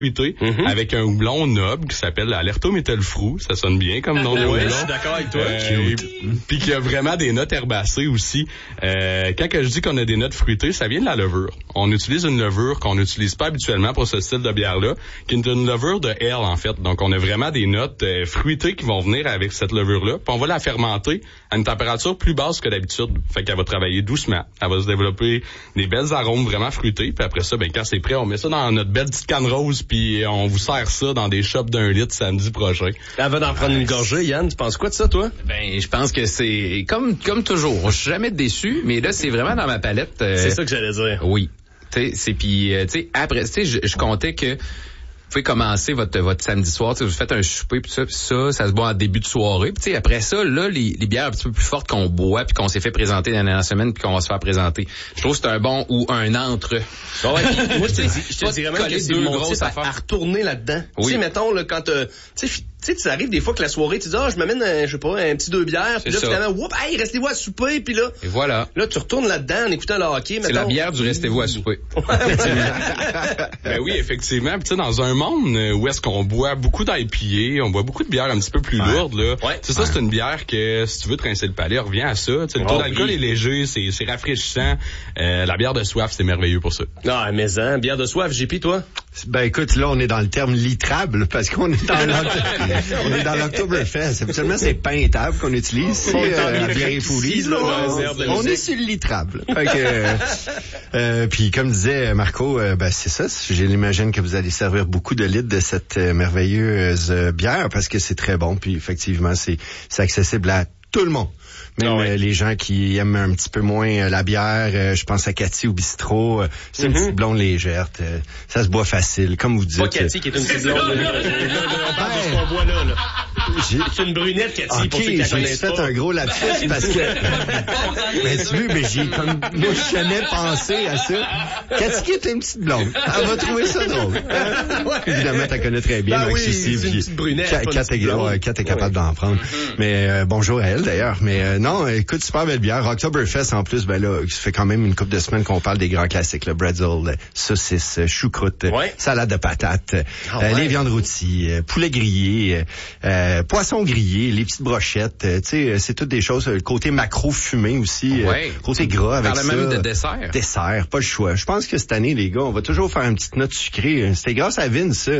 fruité, avec un houblon noble qui s'appelle Alerto Mettelfrou. Ça sonne bien comme nom de houblon. Je suis d'accord avec toi. Puis qu'il y a vraiment des notes herbacées aussi. Quand je dis qu'on a des notes fruitées, ça vient de la levure. On utilise une levure qu'on n'utilise pas habituellement pour ce style de bière-là, qui est une levure de L, en fait. Donc, on a vraiment des notes fruitées qui vont venir avec cette levure-là. Puis on va la fermenter à une température plus basse que d'habitude. Fait qu'elle va travailler doucement. Elle va se développer des belles arômes vraiment fruités. Puis après ça, quand c'est prêt, on met ça dans notre belle petite canne rose, puis on vous sert ça dans des shops d'1 litre samedi prochain. Avant d'en prendre une gorgée, Yann, tu penses quoi de ça, toi? Je pense que c'est comme toujours. Je suis jamais déçu, mais là, c'est vraiment dans ma palette. C'est ça que j'allais dire. Oui. Après, je comptais que vous pouvez commencer votre samedi soir, vous faites un souper, puis ça se boit en début de soirée. Puis après ça, là, les bières un petit peu plus fortes qu'on boit, puis qu'on s'est fait présenter dans la dernière semaine, puis qu'on va se faire présenter. Je trouve que c'est un bon ou un entre. Moi, je te dirais même que c'est mon type à retourner là-dedans. Oui. Tu sais, mettons, là, quand tu sais, ça arrive des fois que la soirée, tu dis, je m'amène, un petit 2 bières, puis là, finalement, restez-vous à souper, puis là. Et voilà. Là, tu retournes là-dedans en écoutant le hockey, mettons. C'est la bière du restez-vous à souper. Ben oui, effectivement. Puis tu sais, dans un monde où est-ce qu'on boit beaucoup d'IPA, on boit beaucoup de bières un petit peu plus lourdes, là. Ouais. C'est ça, c'est une bière que, si tu veux trincer le palais, revient à ça. T'sais, le taux d'alcool est léger, c'est rafraîchissant. La bière de soif, c'est merveilleux pour ça. Ah, mais bière de soif, JP, toi? Ben écoute, là, on est dans le terme litrable, parce qu'on est dans l'Oktoberfest. Habituellement, c'est peintable qu'on utilise. La bière est poulie. On est sur le litrable. Puis comme disait Marco, c'est ça. J'imagine que vous allez servir beaucoup de litres de cette merveilleuse bière, parce que c'est très bon. Puis effectivement, c'est accessible à tout le monde. Même les gens qui aiment un petit peu moins la bière, je pense à Cathy au bistrot, c'est une petite blonde légère, ça se boit facile, comme vous dites. Pas Cathy qui est une petite blonde. On parle de ce qu'on boit là. C'est une brunette, Cathy, pour ceux qui la connaissent pas. J'ai fait un gros lapsus parce que... mais j'ai comme... Moi, je jamais pensé à ça. Cathy qui est une petite blonde. Elle va trouver ça drôle. Évidemment, tu la connais très bien, Max ici. C'est une petite brunette. Kat est capable d'en prendre. Mais bonjour à elle, d'ailleurs. Mais non, écoute, super belle bière. Oktoberfest, en plus, là, ça fait quand même une couple de semaines qu'on parle des grands classiques. Le bretzel, saucisse, choucroute, salade de patates, les viandes rôties, poulet grillé, poisson grillé, les petites brochettes. Tu sais, c'est toutes des choses. Le côté macro fumé aussi. Côté gras avec ça. Parle même de dessert. Dessert, pas le choix. Je pense que cette année, les gars, on va toujours faire une petite note sucrée. C'était grâce à Vince, ça.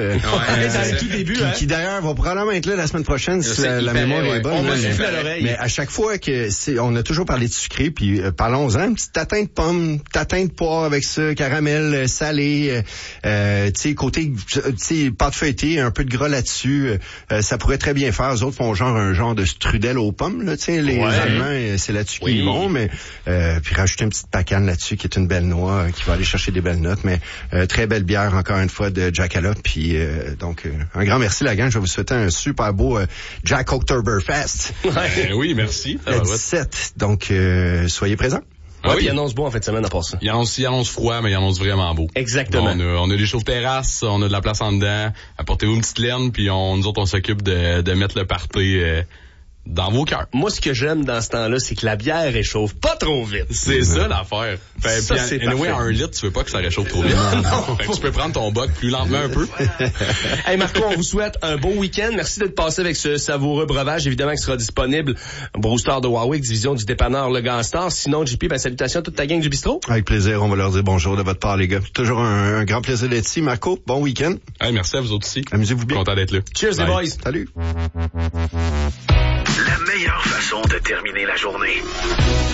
Qui d'ailleurs va probablement être là la semaine prochaine si la mémoire est bonne. On va souffler à l'oreille. Mais à chaque fois on a toujours parlé de sucré, puis parlons-en, une petite tatin de pomme, tatin de poire avec ça, caramel salé, tu sais, côté, tu sais, pâte feuilletée, un peu de gras là-dessus, ça pourrait très bien faire. Eux autres font un genre de strudel aux pommes, là, tu sais, les Allemands, c'est là-dessus qu'ils vont, mais puis rajouter une petite pacane là-dessus qui est une belle noix, qui va aller chercher des belles notes, mais très belle bière encore une fois de Jackalope, puis donc un grand merci la gang, je vais vous souhaiter un super beau Jack Oktoberfest. Oui, merci. Le 17, donc soyez présents. Il annonce beau en fin de semaine à part ça. Il annonce froid, mais il annonce vraiment beau. Exactement. Bon, on a des chauves terrasses, on a de la place en dedans. Apportez-vous une petite laine, puis nous autres, on s'occupe de mettre le party dans vos cœurs. Moi, ce que j'aime dans ce temps-là, c'est que la bière réchauffe pas trop vite. C'est ça l'affaire. Ça, c'est anyway, à 1 litre, tu veux pas que ça réchauffe trop vite. Tu peux prendre ton boc plus lentement un peu. Hey Marco, on vous souhaite un bon week-end. Merci d'être passé avec ce savoureux breuvage, évidemment, qui sera disponible au Brewster de Warwick, division du dépanneur Le Ganstar. Sinon, JP, salutations à toute ta gang du bistrot. Avec plaisir, on va leur dire bonjour de votre part, les gars. Toujours un grand plaisir d'être ici. Marco, bon week-end. Hey, merci à vous autres aussi. Amusez-vous bien. Content d'être là. Cheers, les boys. Salut. La meilleure façon de terminer la journée.